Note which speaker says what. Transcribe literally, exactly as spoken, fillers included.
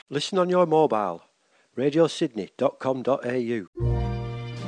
Speaker 1: Listen on your mobile. radio sydney dot com dot a u.